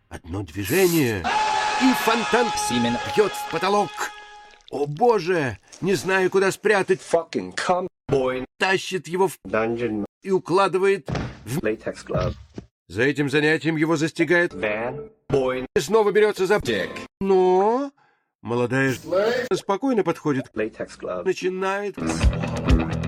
Одно движение, и фонтан бьет в потолок. О боже, не знаю, куда спрятать. Тащит его в dungeon и укладывает в latex glove. За этим занятием его застигает и снова берется за но молодая спокойно подходит, начинает